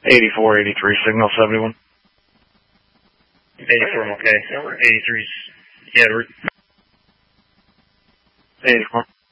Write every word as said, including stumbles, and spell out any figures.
eighty-four eighty-three, signal seventy-one. eighty-four, okay. eighty-three's, yeah, we're... eighty-four.